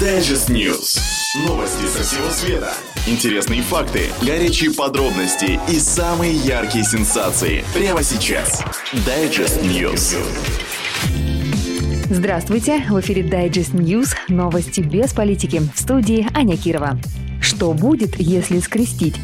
Digest News. Новости со всего света. Интересные факты, горячие подробности и самые яркие сенсации. Прямо сейчас. Digest News. Здравствуйте, в эфире Digest News, новости без политики. В студии Аня Кирова. Что будет, если скрестить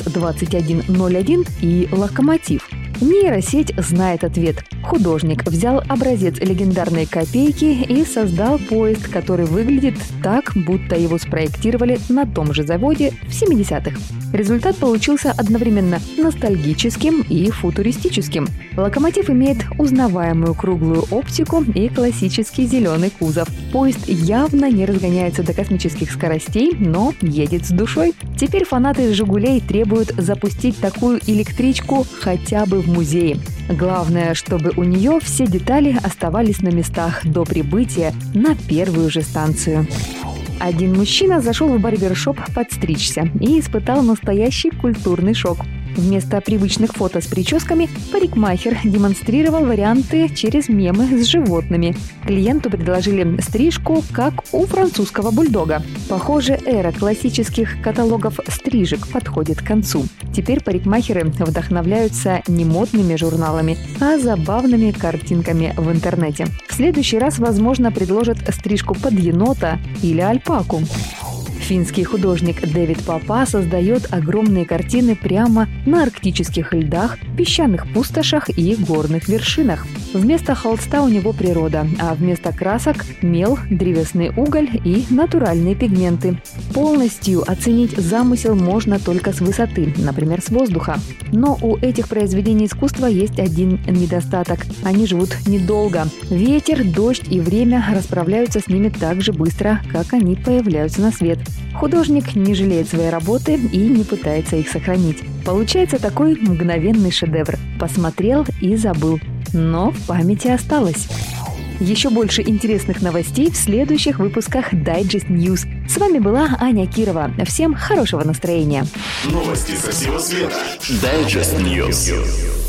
ВАЗ-2101 и локомотив? Нейросеть знает ответ. Художник взял образец легендарной копейки и создал поезд, который выглядит так, будто его спроектировали на том же заводе в 70-х. Результат получился одновременно ностальгическим и футуристическим. Локомотив имеет узнаваемую круглую оптику и классический зеленый кузов. Поезд явно не разгоняется до космических скоростей, но едет с душой. Теперь фанаты «Жигулей» требуют запустить такую электричку хотя бы в музее. Главное, чтобы у нее все детали оставались на местах до прибытия на первую же станцию. Один мужчина зашел в барбершоп подстричься и испытал настоящий культурный шок. Вместо привычных фото с прическами парикмахер демонстрировал варианты через мемы с животными. Клиенту предложили стрижку, как у французского бульдога. Похоже, эра классических каталогов стрижек подходит к концу. Теперь парикмахеры вдохновляются не модными журналами, а забавными картинками в интернете. В следующий раз, возможно, предложат стрижку под енота или альпаку. Финский художник Дэвид Папа создает огромные картины прямо на арктических льдах, песчаных пустошах и горных вершинах. Вместо холста у него природа, а вместо красок – мел, древесный уголь и натуральные пигменты. Полностью оценить замысел можно только с высоты, например, с воздуха. Но у этих произведений искусства есть один недостаток – они живут недолго. Ветер, дождь и время расправляются с ними так же быстро, как они появляются на свет. Художник не жалеет своей работы и не пытается их сохранить. Получается такой мгновенный шедевр. Посмотрел и забыл. Но в памяти осталось. Еще больше интересных новостей в следующих выпусках Digest News. С вами была Аня Кирова. Всем хорошего настроения. Новости со всего света. Digest News.